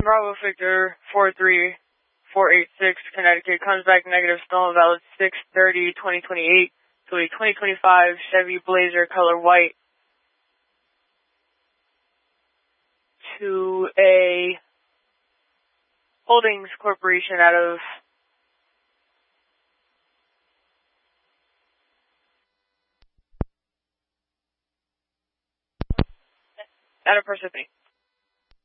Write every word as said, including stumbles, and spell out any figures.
Bravo Victor four three four eight six, Connecticut, comes back negative, stolen valid six thirty twenty twenty-eight to a twenty twenty-five Chevy Blazer color white to a Holdings Corporation out of out of Parsippany.